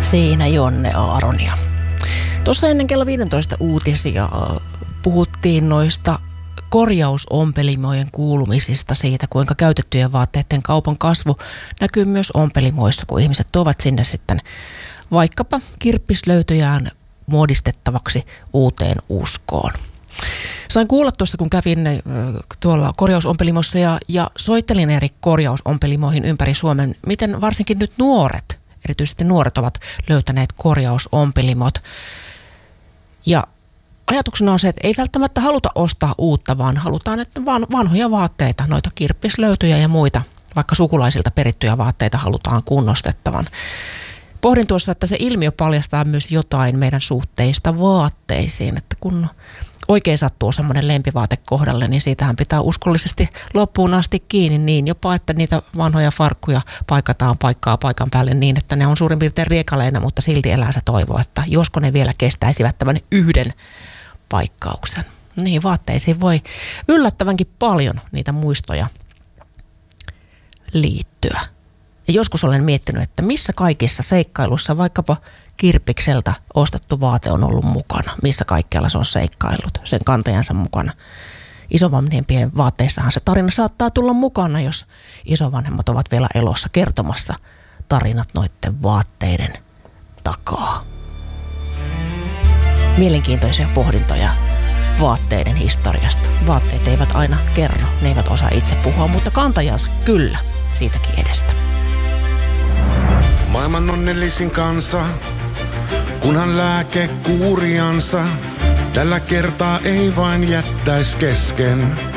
Siinä Jonne Aaronia. Tuossa ennen kello 15 uutisia puhuttiin noista korjausompelimojen kuulumisista, siitä kuinka käytettyjen vaatteiden kaupan kasvu näkyy myös ompelimoissa, kun ihmiset tuovat sinne sitten vaikkapa kirppislöytöjään muodistettavaksi uuteen uskoon. Sain kuulla tuossa, kun kävin tuolla korjausompelimossa ja soittelin eri korjausompelimoihin ympäri Suomen, miten varsinkin nyt nuoret, erityisesti nuoret ovat löytäneet korjausompelimot. Ja ajatuksena on se, että ei välttämättä haluta ostaa uutta, vaan halutaan, että vanhoja vaatteita, noita kirppislöytöjä ja muita, vaikka sukulaisilta perittyjä vaatteita halutaan kunnostettavan. Pohdin tuossa, että se ilmiö paljastaa myös jotain meidän suhteista vaatteisiin, että kun oikein sattuu semmoinen lempivaate kohdalle, niin siitähän pitää uskollisesti loppuun asti kiinni niin jopa, että niitä vanhoja farkkuja paikataan paikan päälle niin, että ne on suurin piirtein riekaleina, mutta silti elää se toivo, että josko ne vielä kestäisivät tämän yhden paikkauksen. Niin, vaatteisiin voi yllättävänkin paljon niitä muistoja liittyä. Ja joskus olen miettinyt, että missä kaikissa seikkailussa vaikkapa kirppikseltä ostettu vaate on ollut mukana. Missä kaikkialla se on seikkaillut sen kantajansa mukana. Isovanhempien vaatteissahan se tarina saattaa tulla mukana, jos isovanhemmat ovat vielä elossa kertomassa tarinat noiden vaatteiden takaa. Mielenkiintoisia pohdintoja vaatteiden historiasta. Vaatteet eivät aina kerro, ne eivät osaa itse puhua, mutta kantajansa kyllä siitäkin edestä. Maailman onnellisin kansa, kunhan lääke kuuriansa, tällä kertaa ei vain jättäis kesken.